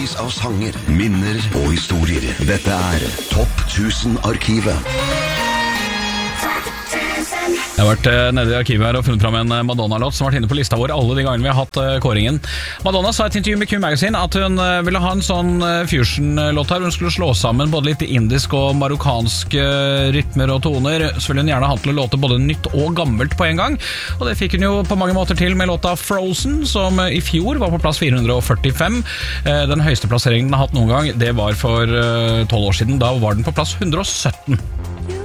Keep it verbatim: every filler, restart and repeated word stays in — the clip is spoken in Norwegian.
Tusenvis av sanger, minner og historier. Dette er Topp tusen-arkivet. Jeg har vært nede i arkivet her og funnet fram en Madonna-låt som har vært inne på lista vår alle de gangene vi har hatt kåringen. Madonna sa i et intervju med Q Magazine at hun ville ha en sånn fusion-låt her. Hun skulle slå sammen både litt indisk og marokkanske rytmer og toner. Så ville hun gjerne ha til å låte både nytt og gammelt på en gang. Og det fikk hun jo på mange måter til med låta Frozen, som i fjor var på plass fire hundre førtifem. Den høyeste plasseringen den har hatt noen gang, det var for tolv år siden. Da var den på plass hundre og sytten.